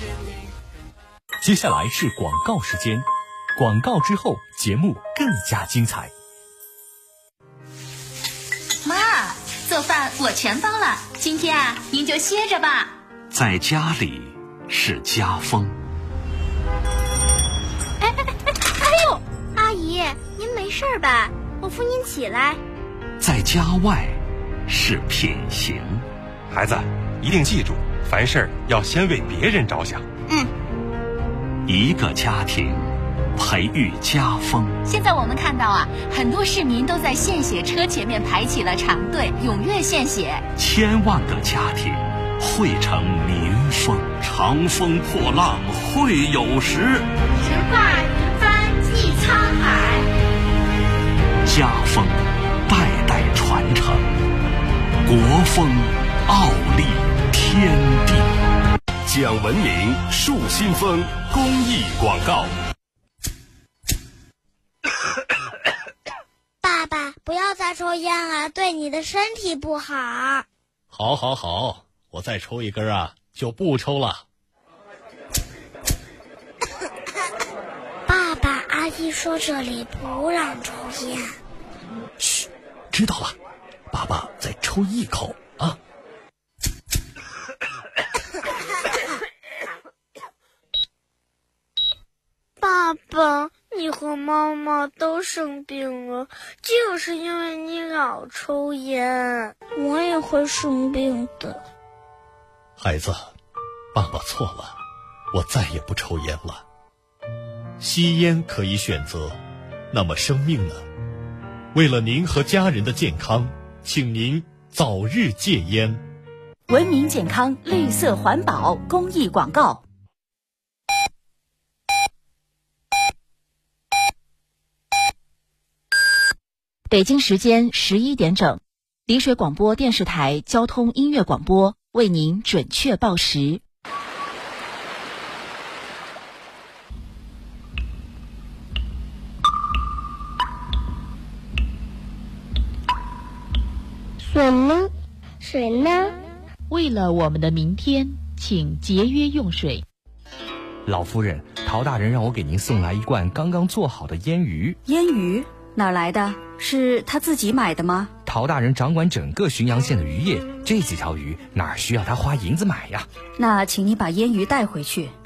接下来是广告时间，广告之后节目更加精彩。 妈，做饭我全包了，今天啊，您就歇着吧。 在家里是家风。 哎呦，阿姨，您没事吧？我扶您起来。 在家外是品行。 孩子，一定记住，凡事要先为别人着想。 一个家庭培育家风。 现在我们看到啊，很多市民都在献血车前面排起了长队，踊跃献血。 千万个家庭汇成民风，长风破浪会有时， 直挂云帆济沧海。 家风代代传承，国风傲立天地。 讲文明树新风公益广告。 爸爸，不要再抽烟了，对你的身体不好。 好，我再抽一根啊，就不抽了。 爸爸，阿姨说这里不让抽烟。 嘘，知道了，爸爸再抽一口啊。 爸爸，你和妈妈都生病了，就是因为你老抽烟。我也会生病的。 孩子，爸爸错了，我再也不抽烟了。吸烟可以选择，那么生命呢？为了您和家人的健康，请您早日戒烟。 文明健康、绿色环保公益广告。北京时间11点整，丽水广播电视台交通音乐广播为您准确报时。 水呢？水呢？ 为了我们的明天，请节约用水。 老夫人，陶大人让我给您送来一罐刚刚做好的腌鱼。 腌鱼哪来的？是他自己买的吗？ 陶大人掌管整个浔阳县的渔业，这几条鱼哪需要他花银子买呀？ 那请你把腌鱼带回去。